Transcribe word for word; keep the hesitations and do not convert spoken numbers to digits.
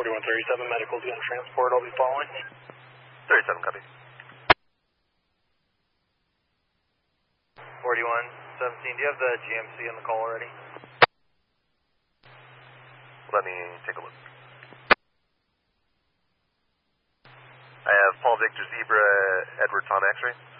forty-one thirty-seven, medical is going to transport, I'll be following. thirty-seven, copy. forty-one seventeen, do you have the G M C on the call already? Let me take a look. I have Paul Victor Zebra, Edward Tom X-ray.